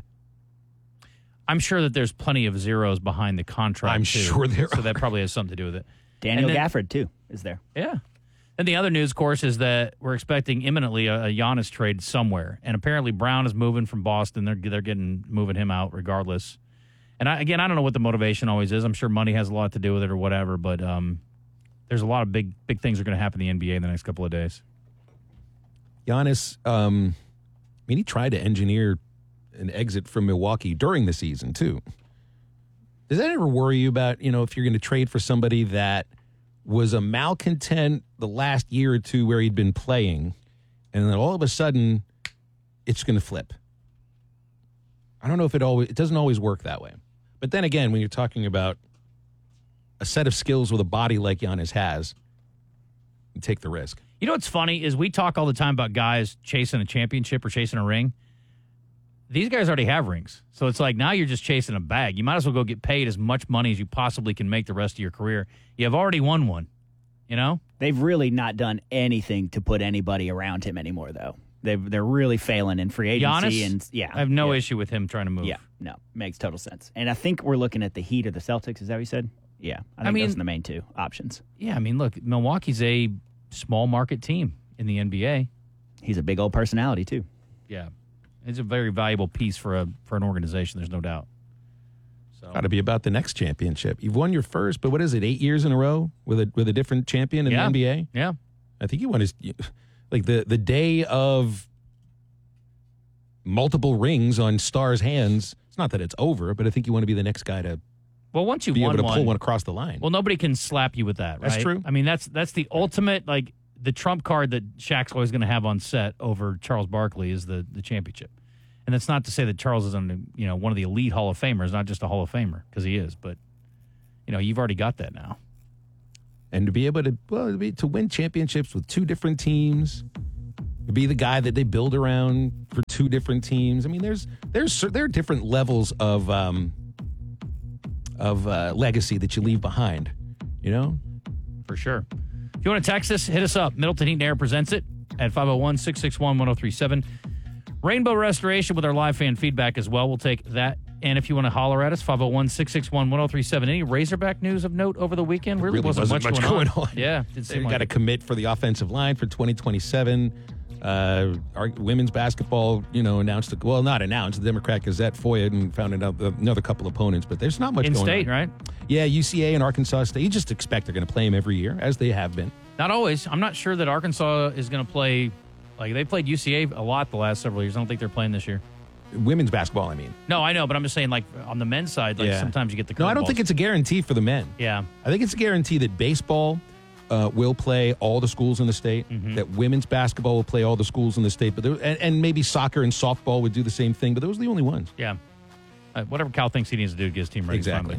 I'm sure that there's plenty of zeros behind the contract. I'm too, sure there So that probably has something to do with it. Daniel And then- Gafford, too, is there. Yeah. And the other news, of course, is that we're expecting imminently a, a Giannis trade somewhere. And apparently Brown is moving from Boston. They're they're getting moving him out regardless. And I, again, I don't know what the motivation always is. I'm sure money has a lot to do with it or whatever. But um, there's a lot of big big things are going to happen in the N B A in the next couple of days. Giannis, um, I mean, he tried to engineer an exit from Milwaukee during the season, too. Does that ever worry you about, you know, if you're going to trade for somebody that was a malcontent the last year or two where he'd been playing, and then all of a sudden it's going to flip? I don't know if it always, it doesn't always work that way. But then again, when you're talking about a set of skills with a body like Giannis has, you take the risk. You know what's funny is we talk all the time about guys chasing a championship or chasing a ring. These guys already have rings. So it's like now you're just chasing a bag. You might as well go get paid as much money as you possibly can make the rest of your career. You have already won one, you know? They've really not done anything to put anybody around him anymore, though. They've, they're really failing in free agency. Giannis, and yeah, I have no yeah. issue with him trying to move. Yeah, no, makes total sense. And I think we're looking at the Heat or the Celtics. Is that what you said? Yeah, I think I mean- those are the main two options. Yeah, I mean, look, Milwaukee's a small market team in the N B A. He's a big old personality, too. Yeah. It's a very valuable piece for a for an organization, there's no doubt. So Got to be about the next championship. You've won your first, but what is it, eight years in a row with a with a different champion in Yeah. the N B A? Yeah. I think you want to, like the, the day of multiple rings on stars' hands. It's not that it's over, but I think you want to be the next guy to well, once you be won able to one, pull one across the line. Well, nobody can slap you with that, right? That's true. I mean, that's that's the ultimate, like, the trump card that Shaq's always going to have on set over Charles Barkley is the, the championship. And that's not to say that Charles isn't, you know, one of the elite Hall of Famers, not just a Hall of Famer, because he is. But, you know, you've already got that now. And to be able to, well, to, be, to win championships with two different teams, to be the guy that they build around for two different teams. I mean, there's there's there are different levels of um, of uh, legacy that you leave behind, you know? For sure. If you want to text us, hit us up. Middleton Heat and Air presents it at five oh one, six six one, one oh three seven. Rainbow Restoration with our live fan feedback as well. We'll take that. And if you want to holler at us, five oh one, six six one, one oh three seven. Any Razorback news of note over the weekend? Really, really wasn't, wasn't much, much going, going on. on. Yeah. Did They've got to commit for the offensive line for twenty twenty-seven. Uh, our women's basketball, you know, announced, well, not announced, the Democrat Gazette F O I A and found out another couple opponents, but there's not much In going state, on. right? Yeah, U C A and Arkansas State. You just expect they're going to play them every year, as they have been. Not always. I'm not sure that Arkansas is going to play. Like, they played U C A a lot the last several years. I don't think they're playing this year. Women's basketball, I mean. No, I know, but I'm just saying, like, on the men's side, like, Yeah. sometimes you get the No, I don't curveballs. think it's a guarantee for the men. Yeah. I think it's a guarantee that baseball uh, will play all the schools in the state, Mm-hmm. that women's basketball will play all the schools in the state, but there, and, and maybe soccer and softball would do the same thing, but those are the only ones. Yeah. Uh, whatever Cal thinks he needs to do to get his team ready. Exactly.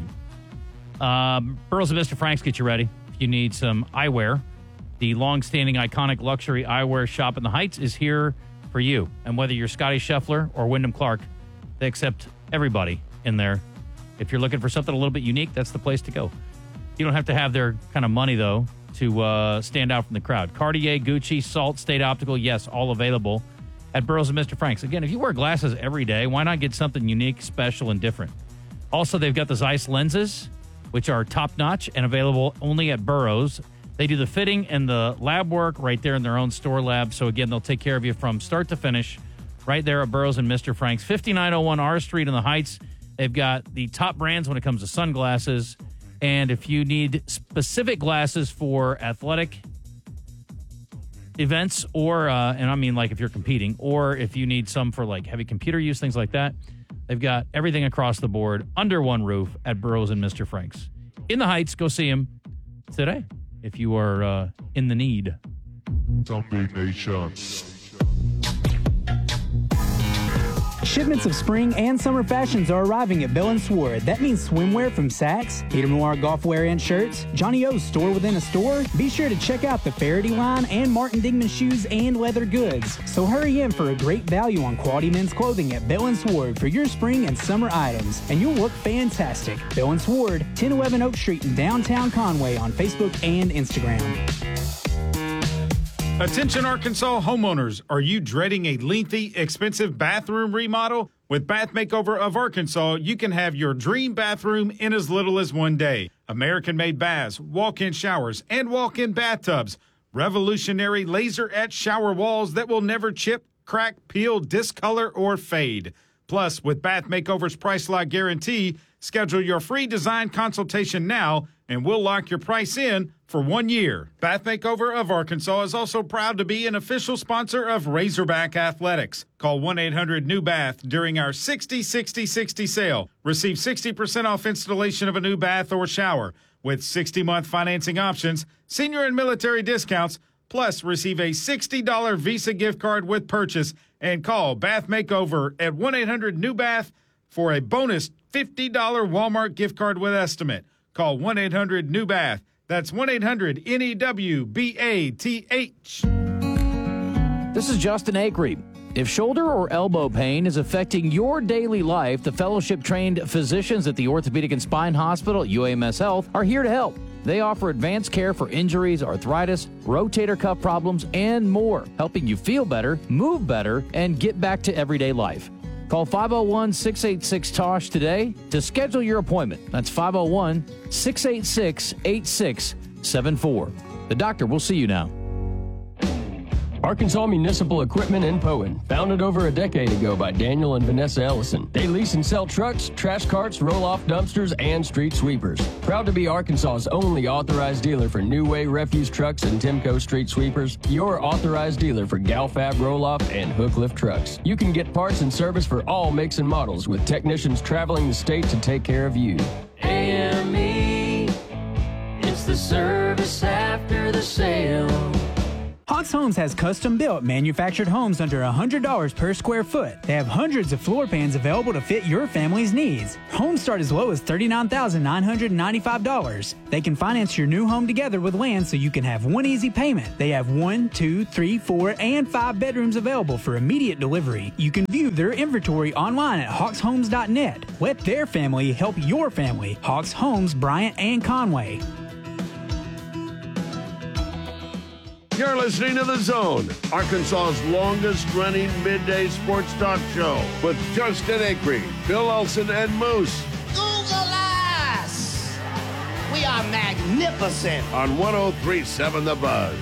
Um, Burroughs and Mister Frank's get you ready. If you need some eyewear, the long-standing iconic luxury eyewear shop in the Heights is here for you. And whether you're Scotty Scheffler or Wyndham Clark, they accept everybody in there. If you're looking for something a little bit unique, that's the place to go. You don't have to have their kind of money, though, to uh, stand out from the crowd. Cartier, Gucci, Salt, State Optical, yes, all available at Burroughs and Mister Frank's. Again, if you wear glasses every day, why not get something unique, special, and different? Also, they've got the Zeiss lenses, which are top-notch and available only at Burroughs. They do the fitting and the lab work right there in their own store lab. So, again, they'll take care of you from start to finish right there at Burroughs and Mister Frank's. fifty-nine oh one R Street in the Heights. They've got the top brands when it comes to sunglasses. And if you need specific glasses for athletic events or, uh, and I mean like if you're competing, or if you need some for like heavy computer use, things like that, they've got everything across the board under one roof at Burroughs and Mister Frank's. In the Heights, go see them today if you are uh, in the need. Zombie Nation. Shipments of spring and summer fashions are arriving at Bell and Sword. That means swimwear from Saks, Peter Noir golf wear and shirts, Johnny O's store within a store. Be sure to check out the Faraday line and Martin Dingman shoes and leather goods. So hurry in for a great value on quality men's clothing at Bell and Sword for your spring and summer items, and you'll look fantastic. Bell and Sword, ten eleven Oak Street in downtown Conway on Facebook and Instagram. Attention Arkansas homeowners, are you dreading a lengthy, expensive bathroom remodel? With Bath Makeover of Arkansas, you can have your dream bathroom in as little as one day. American-made baths, walk-in showers, and walk-in bathtubs. Revolutionary laser-etched shower walls that will never chip, crack, peel, discolor, or fade. Plus, with Bath Makeover's Price Lock Guarantee, schedule your free design consultation now, and we'll lock your price in for one year. Bath Makeover of Arkansas is also proud to be an official sponsor of Razorback Athletics. Call one eight hundred new bath during our sixty sixty sixty sale. Receive sixty percent off installation of a new bath or shower with sixty-month financing options, senior and military discounts, plus receive a sixty dollars Visa gift card with purchase, and call Bath Makeover at one eight hundred new bath for a bonus fifty dollars Walmart gift card with estimate. Call one eight hundred new bath. That's one eight hundred N E W B A T H. This is Justin Acree. If shoulder or elbow pain is affecting your daily life, the fellowship-trained physicians at the Orthopedic and Spine Hospital at U A M S Health are here to help. They offer advanced care for injuries, arthritis, rotator cuff problems, and more, helping you feel better, move better, and get back to everyday life. Call five oh one, six eight six, T O S H today to schedule your appointment. That's five oh one, six eight six, eight six seven four. The doctor will see you now. Arkansas Municipal Equipment in Poen, founded over a decade ago by Daniel and Vanessa Ellison. They lease and sell trucks, trash carts, roll-off dumpsters, and street sweepers. Proud to be Arkansas's only authorized dealer for New Way refuse trucks and Timco street sweepers. Your authorized dealer for Galfab roll-off and hook lift trucks. You can get parts and service for all makes and models with technicians traveling the state to take care of you. A M E, it's the service after the sale. Hawks Homes has custom-built, manufactured homes under one hundred dollars per square foot. They have hundreds of floor plans available to fit your family's needs. Homes start as low as thirty-nine thousand nine hundred ninety-five dollars. They can finance your new home together with land so you can have one easy payment. They have one, two, three, four, and five bedrooms available for immediate delivery. You can view their inventory online at hawks homes dot net. Let their family help your family. Hawks Homes, Bryant and Conway. You're listening to The Zone, Arkansas's longest-running midday sports talk show with Justin Acree, Phil Olsen, and Moose. Google us! We are magnificent. On one oh three point seven The Buzz.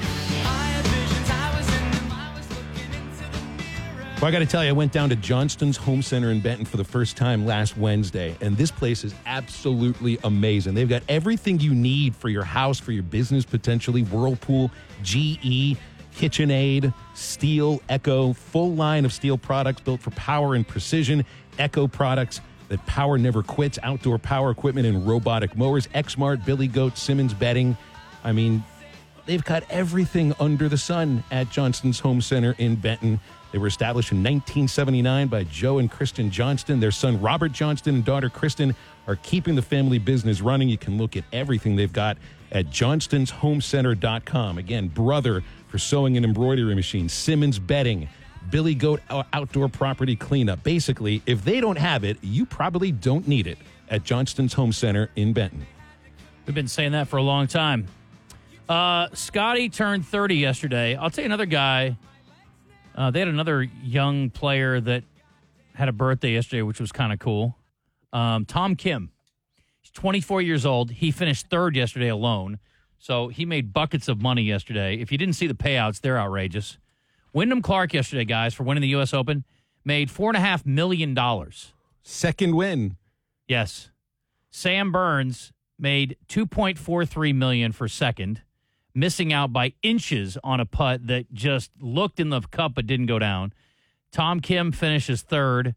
Well, I got to tell you, I went down to Johnston's Home Center in Benton for the first time last Wednesday, and this place is absolutely amazing. They've got everything you need for your house, for your business, potentially. Whirlpool, G E, KitchenAid, Steel, Echo, full line of steel products built for power and precision. Echo products that power never quits, outdoor power equipment and robotic mowers. Exmart, Billy Goat, Simmons Bedding. I mean, they've got everything under the sun at Johnston's Home Center in Benton. They were established in nineteen seventy-nine by Joe and Kristen Johnston. Their son, Robert Johnston, and daughter, Kristen, are keeping the family business running. You can look at everything they've got at johnston's home center dot com. Again, Brother for sewing and embroidery machines, Simmons Bedding, Billy Goat outdoor property cleanup. Basically, if they don't have it, you probably don't need it at Johnston's Home Center in Benton. We've been saying that for a long time. Uh, Scotty turned thirty yesterday. I'll tell you another guy. Uh, they had another young player that had a birthday yesterday, which was kind of cool. Um, Tom Kim. He's twenty-four years old. He finished third yesterday alone. So he made buckets of money yesterday. If you didn't see the payouts, they're outrageous. Wyndham Clark yesterday, guys, for winning the U S Open, made four point five million dollars. Second win. Yes. Sam Burns made two point four three million dollars for second, missing out by inches on a putt that just looked in the cup but didn't go down. Tom Kim finishes third,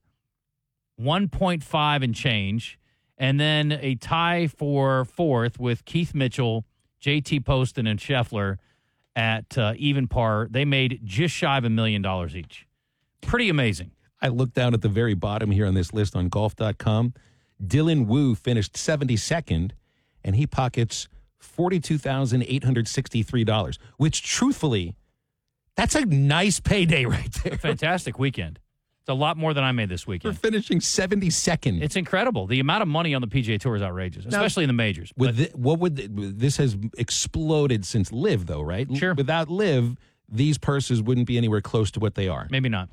one point five and change. And then a tie for fourth with Keith Mitchell, J T Poston, and Scheffler at uh, even par. They made just shy of a million dollars each. Pretty amazing. I looked down at the very bottom here on this list on golf dot com. Dylan Wu finished seventy-second, and he pockets forty-two thousand eight hundred sixty-three dollars, which truthfully, that's a nice payday right there. A fantastic weekend. It's a lot more than I made this weekend. For finishing seventy-second. It's incredible. The amount of money on the P G A Tour is outrageous, especially now, in the majors. With the, what would the, this has exploded since Live, though, right? Sure. Without Live, these purses wouldn't be anywhere close to what they are. Maybe not.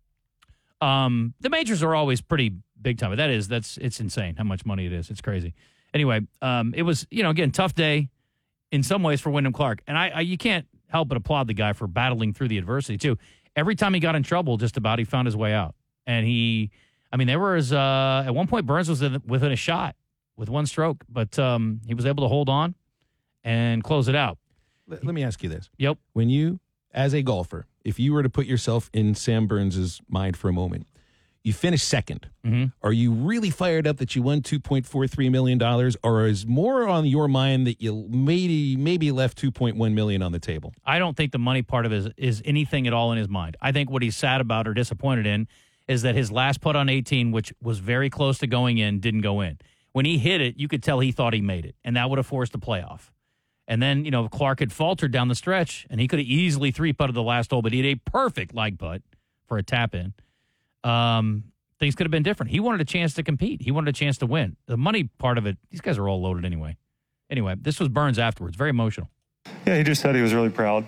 Um, the majors are always pretty big time, but that is that's it's insane how much money it is. It's crazy. Anyway, um, it was you know again tough day in some ways for Wyndham Clark, and I, I you can't help but applaud the guy for battling through the adversity too. Every time he got in trouble, just about, he found his way out. And he, I mean, there was, uh, at one point, Burns was in, within a shot with one stroke, but um, he was able to hold on and close it out. Let, let me ask you this. Yep. When you, as a golfer, if you were to put yourself in Sam Burns' mind for a moment, you finished second. Mm-hmm. Are you really fired up that you won two point four three million dollars, or is more on your mind that you maybe maybe left two point one million dollars on the table? I don't think the money part of it is, is anything at all in his mind. I think what he's sad about or disappointed in is that his last putt on eighteen, which was very close to going in, didn't go in. When he hit it, you could tell he thought he made it, and that would have forced a playoff. And then, you know, Clark had faltered down the stretch, and he could have easily three-putted the last hole, but he had a perfect leg putt for a tap-in. Um, things could have been different. He wanted a chance to compete. He wanted a chance to win. The money part of it, these guys are all loaded anyway. Anyway, this was Burns afterwards. Very emotional. Yeah, he just said he was really proud.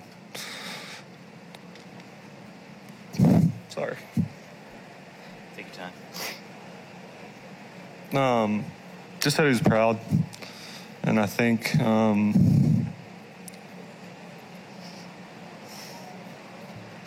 Sorry. Take your time. Um, just said he was proud. And I think um,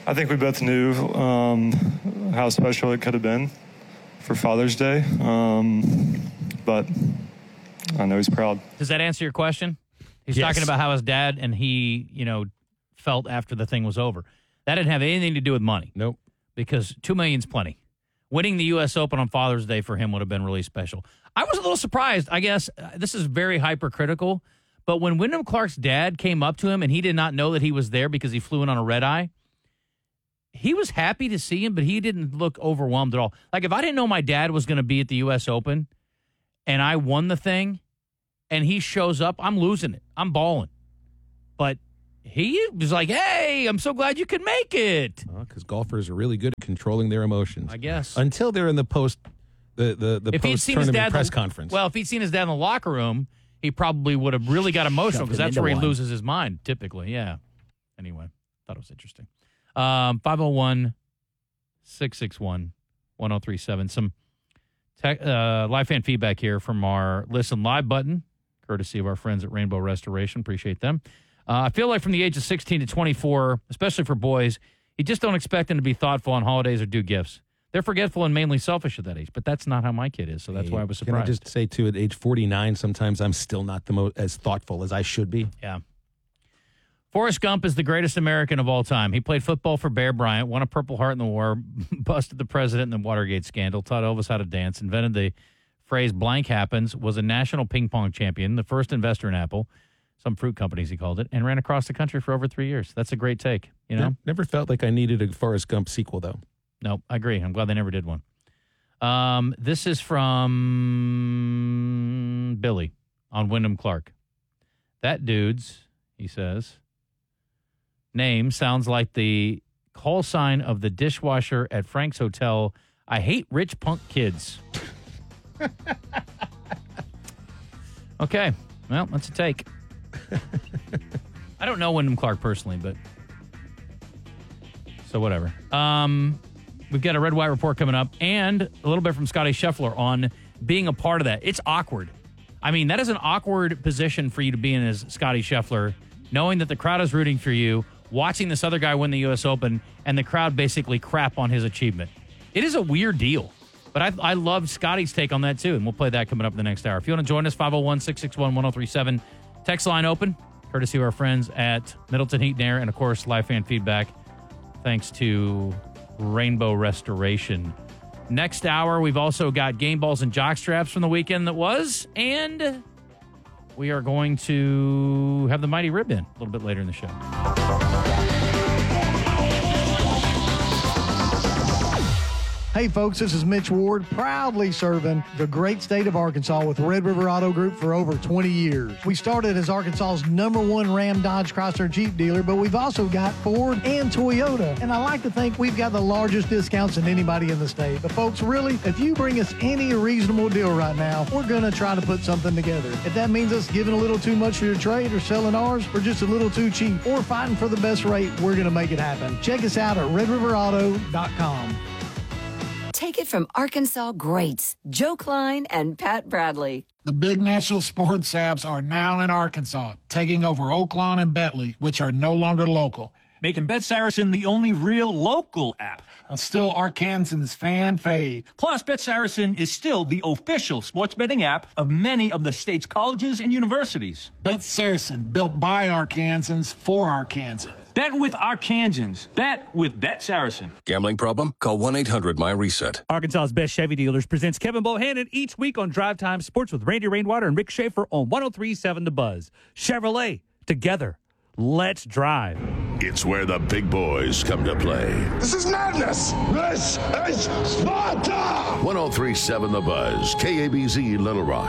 I think we both knew um, how special it could have been for Father's Day, um, but I know he's proud. Does that answer your question? He's Yes. talking about how his dad and he, you know, felt after the thing was over. That didn't have anything to do with money. Nope. Because two million's plenty. Winning the U S Open on Father's Day for him would have been really special. I was a little surprised. I guess uh, this is very hypercritical, but when Wyndham Clark's dad came up to him and he did not know that he was there because he flew in on a red eye, he was happy to see him, but he didn't look overwhelmed at all. Like, if I didn't know my dad was going to be at the U S Open and I won the thing and he shows up, I'm losing it. I'm balling. But he was like, hey, I'm so glad you could make it. Because golfers are really good at controlling their emotions. I guess. Until they're in the post, the, the, the If he'd seen his post-tournament dad in press the- conference. Well, if he'd seen his dad in the locker room, he probably would have really got emotional Shoved because him that's into where he one. loses his mind, typically. Yeah. Anyway, thought it was interesting. Um, five oh one, six six one, one oh three seven. Some tech, uh, live fan feedback here from our Listen Live button, courtesy of our friends at Rainbow Restoration. Appreciate them. Uh, I feel like from the age of sixteen to twenty-four, especially for boys, you just don't expect them to be thoughtful on holidays or do gifts. They're forgetful and mainly selfish at that age, but that's not how my kid is, so that's Hey, why I was Can surprised. I just say, too, at age forty-nine, sometimes I'm still not the most as thoughtful as I should be. Yeah. Forrest Gump is the greatest American of all time. He played football for Bear Bryant, won a Purple Heart in the war, busted the president in the Watergate scandal, taught Elvis how to dance, invented the phrase blank happens, was a national ping pong champion, the first investor in Apple, some fruit companies he called it, and ran across the country for over three years. That's a great take, you know? Ne- Never felt like I needed a Forrest Gump sequel, though. No, I agree. I'm glad they never did one. Um, this is from Billy on Wyndham Clark. That dude's, he says, name sounds like the call sign of the dishwasher at Frank's Hotel. I hate rich punk kids. Okay. Well, that's a take. I don't know Wyndham Clark personally, but so whatever. Um, we've got a Red White Report coming up and a little bit from Scotty Scheffler on being a part of that. It's awkward. I mean, that is an awkward position for you to be in as Scotty Scheffler, knowing that the crowd is rooting for you, watching this other guy win the U S Open, and the crowd basically crap on his achievement. It is a weird deal. But I, I love Scotty's take on that, too, and we'll play that coming up in the next hour. If you want to join us, five oh one, six six one, one oh three seven. Text line open, courtesy of our friends at Middleton Heat and Air, and, of course, live fan feedback, thanks to Rainbow Restoration. Next hour, we've also got game balls and jock straps from the weekend that was, and we are going to have the Mighty Rib in a little bit later in the show. Hey folks, this is Mitch Ward, proudly serving the great state of Arkansas with Red River Auto Group for over twenty years. We started as Arkansas's number one Ram, Dodge, Chrysler, Jeep dealer, but we've also got Ford and Toyota. And I like to think we've got the largest discounts than anybody in the state. But folks, really, if you bring us any reasonable deal right now, we're going to try to put something together. If that means us giving a little too much for your trade or selling ours for just a little too cheap or fighting for the best rate, we're going to make it happen. Check us out at red river auto dot com. Take it from Arkansas greats, Joe Klein and Pat Bradley. The big national sports apps are now in Arkansas, taking over Oaklawn and Bentley, which are no longer local. Making Bet Saracen the only real local app. And still Arkansans fan fave. Plus, Bet Saracen is still the official sports betting app of many of the state's colleges and universities. Bet Saracen, built by Arkansans for Arkansans. Bet with Arkansans. Bet with Bet Saracen. Gambling problem? Call one eight hundred my reset. Arkansas's Best Chevy Dealers presents Kevin Bohannon each week on Drive Time Sports with Randy Rainwater and Rick Schaefer on one oh three point seven The Buzz. Chevrolet, together, let's drive. It's where the big boys come to play. This is madness! This is Sparta! one oh three point seven The Buzz, K A B Z Little Rock.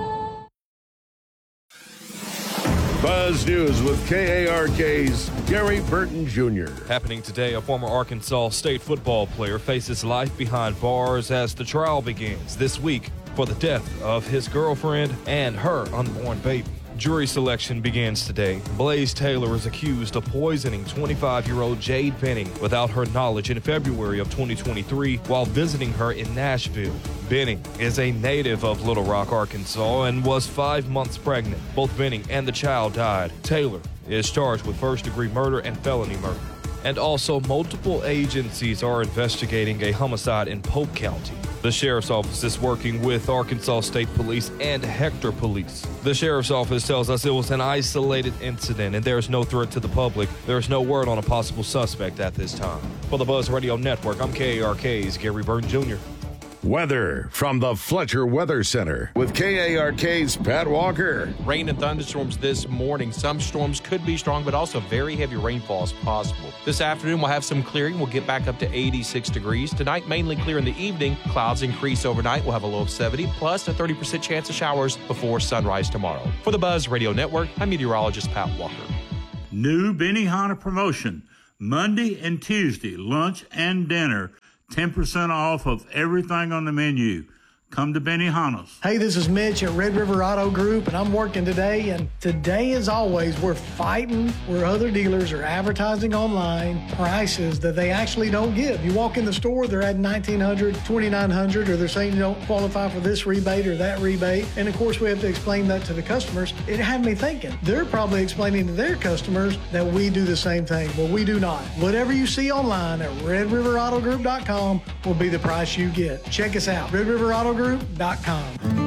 Buzz News with K A R K's Gary Burton Junior Happening today, a former Arkansas State football player faces life behind bars as the trial begins this week for the death of his girlfriend and her unborn baby. Jury selection begins today. Blaze Taylor is accused of poisoning twenty-five-year-old Jade Benning without her knowledge in February of twenty twenty-three while visiting her in Nashville. Benning is a native of Little Rock, Arkansas, and was five months pregnant. Both Benning and the child died. Taylor is charged with first-degree murder and felony murder. And also, multiple agencies are investigating a homicide in Polk County. The sheriff's office is working with Arkansas State Police and Hector Police. The sheriff's office tells us it was an isolated incident and there is no threat to the public. There is no word on a possible suspect at this time. For the Buzz Radio Network, I'm K A R K's Gary Burton Junior Weather from the Fletcher Weather Center with K A R K's Pat Walker. Rain and thunderstorms this morning. Some storms could be strong, but also very heavy rainfall is possible. This afternoon, we'll have some clearing. We'll get back up to eighty-six degrees. Tonight, mainly clear in the evening. Clouds increase overnight. We'll have a low of seventy, plus a thirty percent chance of showers before sunrise tomorrow. For the Buzz Radio Network, I'm meteorologist Pat Walker. New Benihana promotion. Monday and Tuesday, lunch and dinner. ten percent off of everything on the menu. Come to Benihana's. Hey, this is Mitch at Red River Auto Group, and I'm working today. And today, as always, we're fighting where other dealers are advertising online prices that they actually don't give. You walk in the store, they're at nineteen hundred dollars, twenty-nine hundred dollars, or they're saying you don't qualify for this rebate or that rebate. And of course, we have to explain that to the customers. It had me thinking. They're probably explaining to their customers that we do the same thing. Well, we do not. Whatever you see online at red river auto group dot com will be the price you get. Check us out, red river auto group dot com.